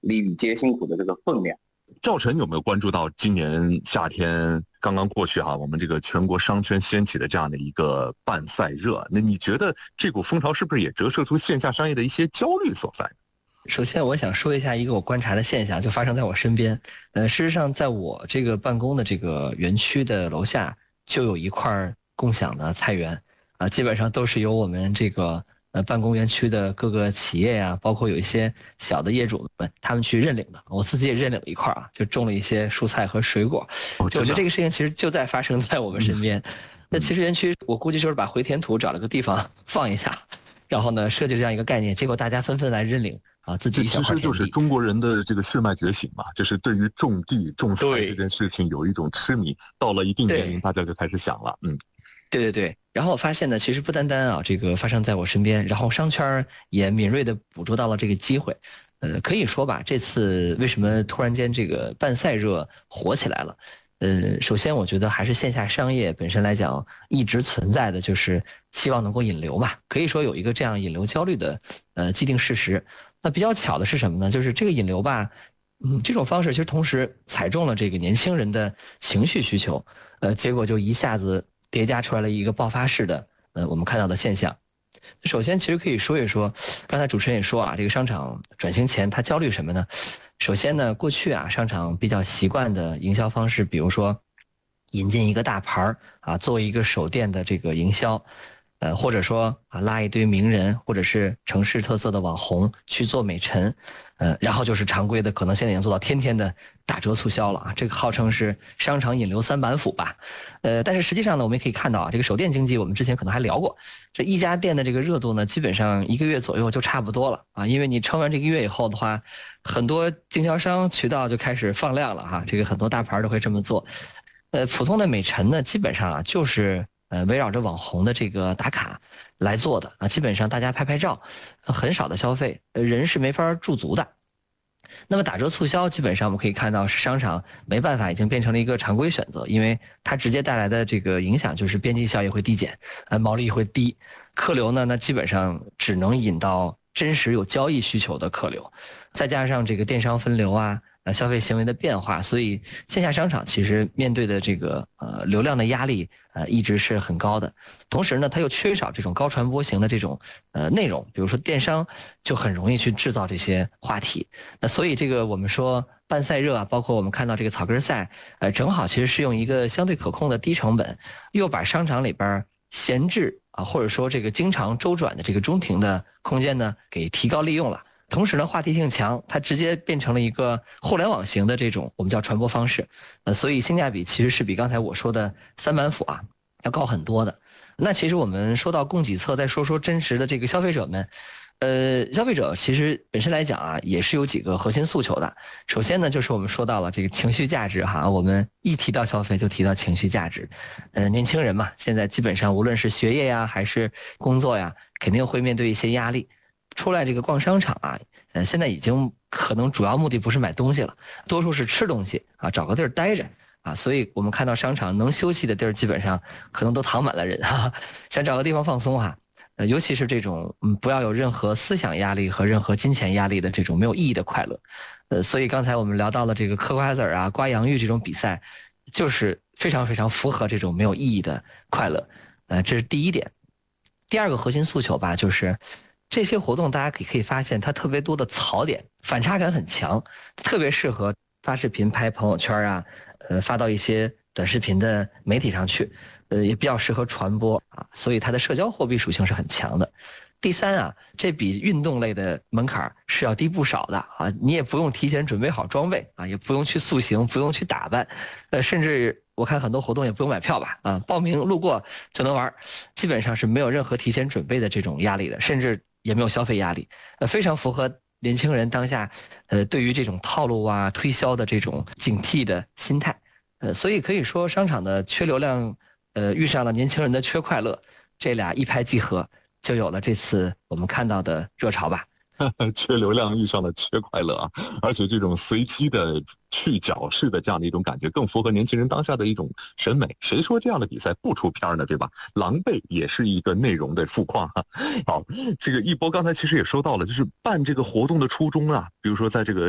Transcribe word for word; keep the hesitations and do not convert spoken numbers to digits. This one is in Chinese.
力与皆辛苦的这个分量。 赵晨有没有关注到今年夏天刚刚过去哈、啊，我们这个全国商圈掀起的这样的一个办赛热？那你觉得这股风潮是不是也折射出线下商业的一些焦虑所在？ 首先我想说一下一个我观察的现象，就发生在我身边。呃，事实上在我这个办公的这个园区的楼下就有一块共享的菜园啊，基本上都是由我们这个呃办公园区的各个企业呀、啊，包括有一些小的业主们他们去认领的。我自己也认领了一块啊，就种了一些蔬菜和水果。哦、就我觉得这个事情其实就在发生在我们身边。嗯、那其实园区我估计就是把回填土找了个地方放一下，然后呢设计这样一个概念，结果大家纷纷来认领。啊，自己一小块田地， 这其实就是中国人的这个血脉觉醒嘛，就是对于种地种菜这件事情有一种痴迷，到了一定年龄，大家就开始想了，嗯， 对对对。然后我发现呢，其实不单单啊，这个发生在我身边，然后商圈也敏锐的捕捉到了这个机会，呃，可以说吧，这次为什么突然间这个办赛热火起来了？呃，首先我觉得还是线下商业本身来讲一直存在的就是希望能够引流嘛，可以说有一个这样引流焦虑的呃既定事实。那比较巧的是什么呢？就是这个引流吧，嗯，这种方式其实同时踩中了这个年轻人的情绪需求，呃，结果就一下子叠加出来了一个爆发式的呃我们看到的现象。首先，其实可以说一说，刚才主持人也说啊，这个商场转型前它焦虑什么呢？首先呢，过去啊，商场比较习惯的营销方式，比如说引进一个大牌啊，作为一个首店的这个营销，呃，或者说啊拉一堆名人或者是城市特色的网红去做美陈，呃，然后就是常规的，可能现在已经做到天天的打折促销了啊，这个号称是商场引流三板斧吧，呃，但是实际上呢，我们也可以看到啊，这个首店经济我们之前可能还聊过，这一家店的这个热度呢，基本上一个月左右就差不多了啊，因为你撑完这个月以后的话，很多经销商渠道就开始放量了哈，这个很多大牌都会这么做，呃，普通的美陈呢，基本上啊就是呃围绕着网红的这个打卡来做的啊，基本上大家拍拍照，很少的消费，人是没法驻足的。那么打折促销基本上我们可以看到是商场没办法已经变成了一个常规选择，因为它直接带来的这个影响就是边际效益会递减，呃毛利会低，客流呢那基本上只能引到真实有交易需求的客流，再加上这个电商分流啊，呃消费行为的变化，所以线下商场其实面对的这个呃流量的压力呃一直是很高的。同时呢，它又缺少这种高传播型的这种呃内容，比如说电商就很容易去制造这些话题。那所以这个我们说办赛热啊，包括我们看到这个草根赛，呃正好其实是用一个相对可控的低成本，又把商场里边闲置啊或者说这个经常周转的这个中庭的空间呢给提高利用了。同时呢，话题性强，它直接变成了一个互联网型的这种我们叫传播方式，呃，所以性价比其实是比刚才我说的三板斧啊要高很多的。那其实我们说到供给侧，再说说真实的这个消费者们，呃，消费者其实本身来讲啊，也是有几个核心诉求的。首先呢，就是我们说到了这个情绪价值哈，我们一提到消费就提到情绪价值，呃，年轻人嘛，现在基本上无论是学业呀还是工作呀，肯定会面对一些压力。出来这个逛商场啊，呃，现在已经可能主要目的不是买东西了，多数是吃东西啊，找个地儿待着啊，所以我们看到商场能休息的地儿基本上可能都躺满了人哈，想找个地方放松哈，呃，尤其是这种嗯不要有任何思想压力和任何金钱压力的这种没有意义的快乐，呃，所以刚才我们聊到了这个嗑瓜子儿啊、刮洋芋这种比赛，就是非常非常符合这种没有意义的快乐，呃，这是第一点。第二个核心诉求吧，就是这些活动大家可以可以发现它特别多的槽点，反差感很强，特别适合发视频拍朋友圈啊，呃发到一些短视频的媒体上去，呃也比较适合传播啊，所以它的社交货币属性是很强的。第三啊，这比运动类的门槛是要低不少的啊，你也不用提前准备好装备啊，也不用去塑形，不用去打扮，呃甚至我看很多活动也不用买票吧，啊报名路过就能玩，基本上是没有任何提前准备的这种压力的，甚至也没有消费压力，呃，非常符合年轻人当下，呃，对于这种套路啊、推销的这种警惕的心态，呃，所以可以说商场的缺流量，呃，遇上了年轻人的缺快乐，这俩一拍即合，就有了这次我们看到的热潮吧。 缺流量遇上了缺快乐啊，而且这种随机的去角式的这样的一种感觉，更符合年轻人当下的一种审美。谁说这样的比赛不出片呢？对吧？狼狈也是一个内容的富矿哈。好，这个一波刚才其实也说到了，就是办这个活动的初衷啊，比如说在这个